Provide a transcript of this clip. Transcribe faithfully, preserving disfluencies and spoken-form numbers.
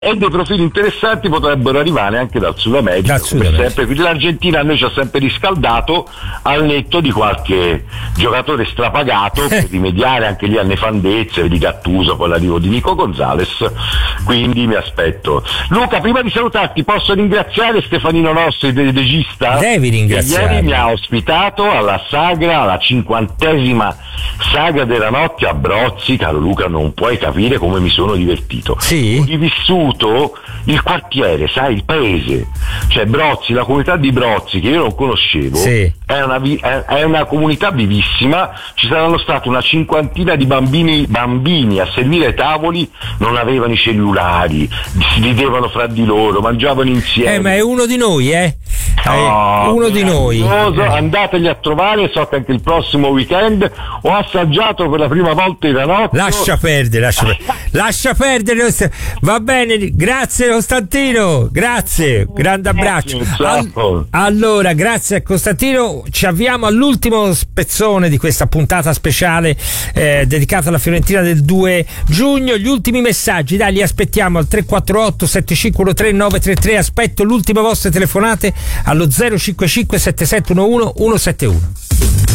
e dei profili interessanti potrebbero arrivare anche dal Sud America, dal Sud America. Sempre. Quindi l'Argentina a noi ci ha sempre riscaldato, al netto di qualche giocatore strapagato per rimediare anche lì a nefandezze di Gattuso con l'arrivo di Nico Gonzalez, quindi mi aspetto. Luca, prima di salutarti posso ringraziare Stefanino Rossi, il regista, devi ringraziare, che ieri mi ha ospitato alla sagra, alla cinquantesima sagra della notte a Brozzi. Caro Luca, non puoi capire come mi sono divertito. Sì? Ho rivissuto il quartiere, sai, il paese, cioè Brozzi, la comunità di Brozzi che io non conoscevo, sì. è, una vi- è, è una comunità vivissima. Ci saranno stati una cinquantina di bambini bambini a servire ai tavoli, non avevano i cellulari, si ridevano fra di loro, mangiavano insieme. Eh, ma è uno di noi, eh? Oh, è uno di noi. Andateli a trovare, so che anche il prossimo weekend ho assaggiato per la prima volta il ranocchio. Lascia perdere, lascia perdere, lascia perdere. Va bene, grazie Costantino, grazie, grande abbraccio. All- allora, grazie a Costantino, ci avviamo all'ultimo spezzone di questa puntata speciale eh, dedicata alla Fiorentina del due giugno. Gli ultimi messaggi, dai, li aspettiamo al tre quattro otto sette cinque uno tre nove tre tre. Aspetto l'ultime vostre telefonate allo zero cinque cinque sette sette uno uno uno sette uno.